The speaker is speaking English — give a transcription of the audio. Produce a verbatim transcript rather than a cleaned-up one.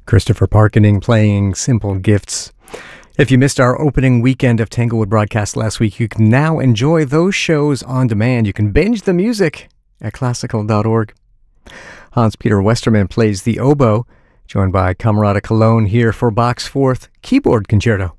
Christopher Parkening playing Simple Gifts. If you missed our opening weekend of Tanglewood broadcast last week, you can now enjoy those shows on demand. You can binge the music at classical dot org. Hans-Peter Westermann plays the oboe, joined by Camerata Cologne here for Bach's Fourth Keyboard Concerto.